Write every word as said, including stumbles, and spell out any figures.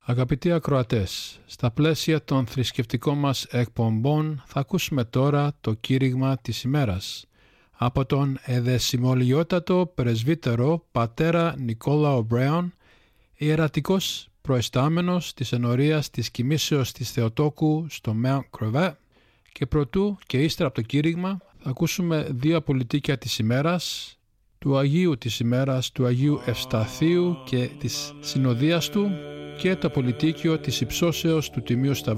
Αγαπητοί ακροατές, στα πλαίσια των θρησκευτικών μας εκπομπών θα ακούσουμε τώρα το κήρυγμα της ημέρας από τον εδεσιμολιότατο πρεσβύτερο πατέρα Νικόλαο Μπρέον, ιερατικός προεστάμενος της ενορίας της Κοιμήσεως της Θεοτόκου στο Mount Crevat, και προτού και ύστερα από το κήρυγμα θα ακούσουμε δύο απολυτίκια της ημέρας, του Αγίου της ημέρας, του Αγίου Ευσταθείου και της συνοδείας του, και το απολυτίκιο της υψώσεως του Τιμίου Σταυρού